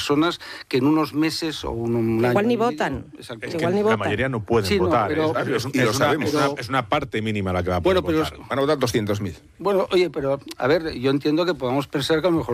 personas que en unos meses o un año... Igual ni votan. La mayoría no pueden votar. Es una parte mínima la que va a poder votar. Van a votar 200.000. Bueno, oye, pero a ver, yo entiendo que podamos pensar que a lo mejor